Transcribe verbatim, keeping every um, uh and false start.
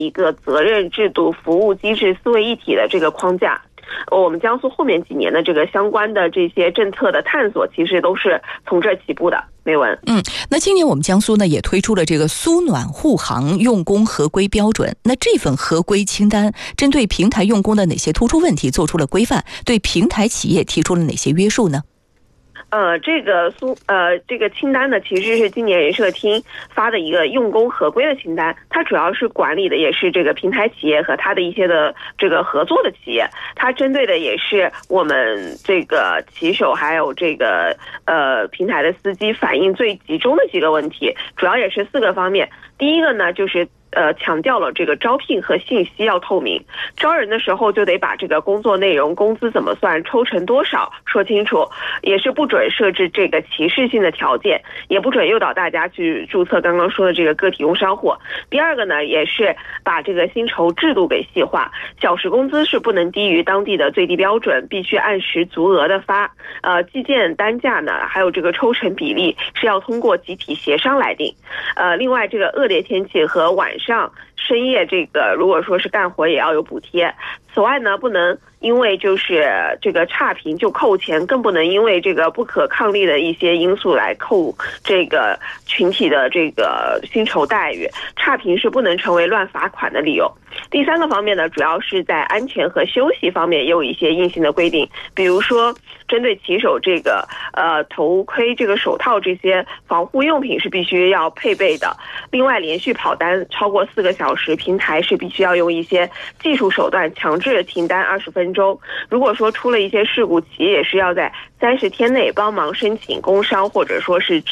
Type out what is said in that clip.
一个责任制度服务机制思维一体的这个框架。我们江苏后面几年的这个相关的这些政策的探索，其实都是从这起步的。梅文， 嗯，那今年我们江苏呢也推出了这个苏暖护航用工合规标准。那这份合规清单针对平台用工的哪些突出问题做出了规范，对平台企业提出了哪些约束呢？ 呃，这个苏呃这个清单呢，其实是今年人社厅发的一个用工合规的清单，它主要是管理的也是这个平台企业和它的一些的这个合作的企业，它针对的也是我们这个骑手还有这个呃平台的司机反映最集中的几个问题，主要也是四个方面。第一个呢，就是呃，强调了这个招聘和信息要透明，招人的时候就得把这个工作内容、工资怎么算、抽成多少说清楚，也是不准设置这个歧视性的条件，也不准诱导大家去注册刚刚说的这个个体工商户。第二个呢，也是把这个薪酬制度给细化，小时工资是不能低于当地的最低标准，必须按时足额的发。呃，计件单价呢，还有这个抽成比例是要通过集体协商来定。呃，另外这个恶劣天气和晚上深夜这个如果说是干活也要有补贴。此外呢，不能因为就是这个差评就扣钱，更不能因为这个不可抗力的一些因素来扣这个群体的这个薪酬待遇，差评是不能成为乱罚款的理由。第三个方面呢，主要是在安全和休息方面也有一些硬性的规定，比如说针对骑手这个呃头盔、这个手套这些防护用品是必须要配备的。另外，连续跑单超过四个小时，平台是必须要用一些技术手段强制停单二十分钟。如果说出了一些事故，企业也是要在三十天内帮忙申请工伤或者说是